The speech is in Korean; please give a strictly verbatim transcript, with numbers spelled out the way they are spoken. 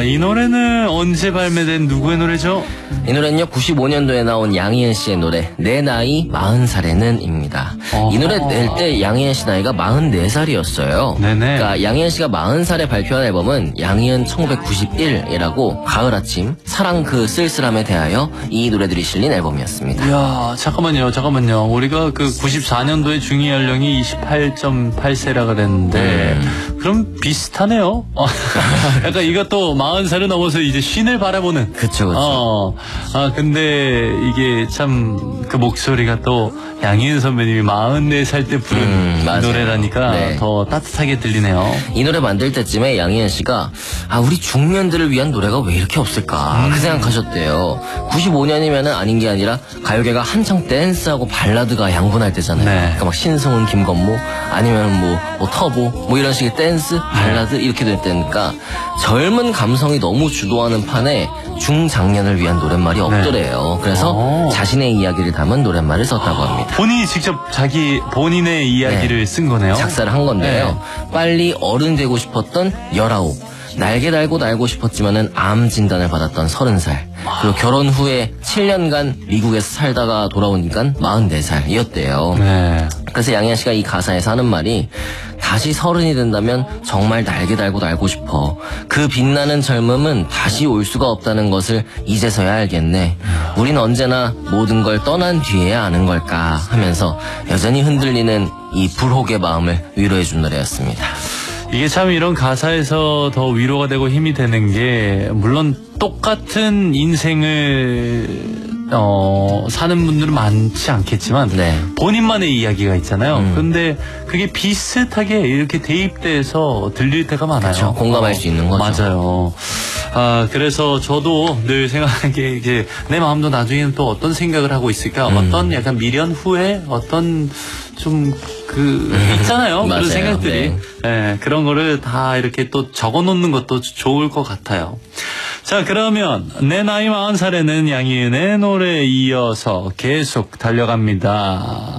이 노래는 언제 발매된 누구의 노래죠? 이 노래는요, 구십오 년도에 나온 양희은 씨의 노래, 내 나이 마흔 살에는 입니다. 어허. 이 노래 낼 때 양희은 씨 나이가 마흔네 살이었어요. 네네. 그러니까 양희은 씨가 마흔 살에 발표한 앨범은 양희은 천구백구십일이라고 가을 아침, 사랑 그 쓸쓸함에 대하여 이 노래들이 실린 앨범이었습니다. 이야, 잠깐만요, 잠깐만요. 우리가 그 구십사 년도에 중위 연령이 이십팔 점 팔 세라 그랬는데, 음. 그럼 비슷하네요. 약간 이것도 마흔 살을 넘어서 이제 쉰을 바라보는. 그쵸, 그쵸. 어, 아, 근데 이게 참 그 목소리가 또 양희은 선배님이 마흔네 살 때 부른 음, 노래라니까 네. 더 따뜻하게 들리네요. 이 노래 만들 때쯤에 양희은 씨가 아, 우리 중년들을 위한 노래가 왜 이렇게 없을까 음. 그 생각하셨대요. 구십오 년이면은 아닌 게 아니라 가요계가 한창 댄스하고 발라드가 양분할 때잖아요. 네. 그러니까 막 신승훈, 김건모 아니면 뭐, 뭐 터보 뭐 이런 식의 댄스, 발라드 네. 이렇게 될 때니까 젊은 감성이 너무 주도하는 판에 중장년을 위한 노랫말이 없더래요. 네. 그래서 오. 자신의 이야기를 담은 노랫말을 썼다고 합니다. 본인이 직접 자기 본인의 이야기를 네. 쓴 거네요. 작사를 한 건데요. 네. 빨리 어른 되고 싶었던 열아홉, 날개 달고 날고 싶었지만은 암 진단을 받았던 서른 살, 그리고 결혼 후에 칠 년간 미국에서 살다가 돌아오니까 마흔네 살이었대요. 네. 그래서 양희은 씨가 이 가사에서 하는 말이 다시 서른이 된다면 정말 날개 달고 날고 싶어. 그 빛나는 젊음은 다시 올 수가 없다는 것을 이제서야 알겠네. 우린 언제나 모든 걸 떠난 뒤에야 아는 걸까 하면서 여전히 흔들리는 이 불혹의 마음을 위로해준 노래였습니다. 이게 참 이런 가사에서 더 위로가 되고 힘이 되는 게 물론 똑같은 인생을 어, 사는 분들은 많지 않겠지만 네. 본인만의 이야기가 있잖아요. 음. 근데 그게 비슷하게 이렇게 대입돼서 들릴 때가 많아요. 그렇죠. 공감할 어, 수 있는 거죠. 맞아요. 아, 그래서 저도 늘 생각하기에 이제 내 마음도 나중에는 또 어떤 생각을 하고 있을까? 음. 어떤 약간 미련 후에 어떤 좀 그 있잖아요. 그런 생각들이. 네. 네, 그런 거를 다 이렇게 또 적어놓는 것도 좋을 것 같아요. 자, 그러면 내 나이 마흔 살에는 양희은의 노래에 이어서 계속 달려갑니다.